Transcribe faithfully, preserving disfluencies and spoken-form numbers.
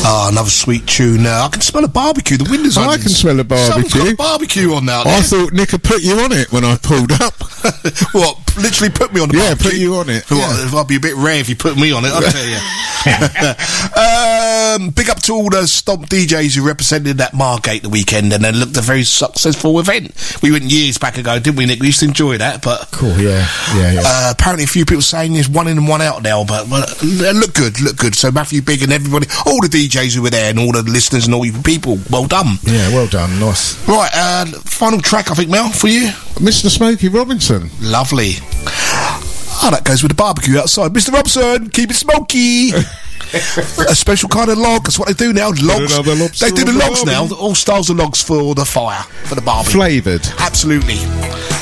Oh, another sweet tune now. I can smell a barbecue. The windows I can smell a barbecue. Someone's got a barbecue on now. I thought Nick had put you on it when I pulled up. What? Literally put me on the yeah, barbecue? Yeah, put you on it. What, Yeah. I'd be a bit rare if you put me on it, I'll tell you. um, big up to all the Stomp D Js who represented that Margate the weekend, and then looked a very successful event. We went years back ago, didn't we, Nick? We used to enjoy that, but... Cool, yeah, yeah, yeah. Uh, apparently a few people saying there's one in and one out now, but well, look good, look good. So Matthew Big and everybody, all the D Js who were there and all the listeners and all you people, well done. Yeah, well done, nice. Right, uh, final track, I think, Mel, for you. Mister Smokey Robinson. Lovely. Oh, that goes with the barbecue outside. Mister Robson, keep it smoky. A special kind of log. That's what they do now. Logs. They do the logs now. All styles of logs for the fire, for the barbecue. Flavoured. Absolutely.